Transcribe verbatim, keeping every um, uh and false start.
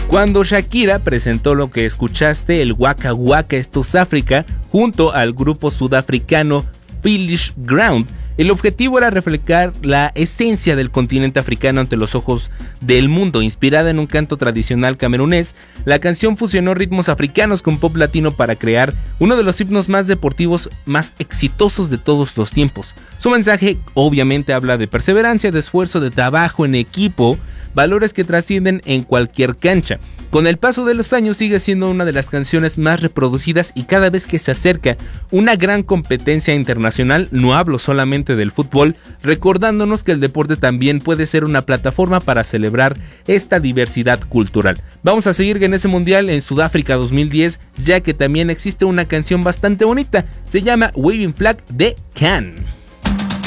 cuando Shakira presentó lo que escuchaste, el Waka Waka Esto África, junto al grupo sudafricano Foolish Ground. El objetivo era reflejar la esencia del continente africano ante los ojos del mundo. Inspirada en un canto tradicional camerunés, la canción fusionó ritmos africanos con pop latino para crear uno de los himnos más deportivos más exitosos de todos los tiempos. Su mensaje obviamente habla de perseverancia, de esfuerzo, de trabajo en equipo, valores que trascienden en cualquier cancha. Con el paso de los años sigue siendo una de las canciones más reproducidas y cada vez que se acerca una gran competencia internacional, no hablo solamente del fútbol, recordándonos que el deporte también puede ser una plataforma para celebrar esta diversidad cultural. Vamos a seguir en ese mundial en Sudáfrica dos mil diez, ya que también existe una canción bastante bonita, se llama Waving Flag de Can.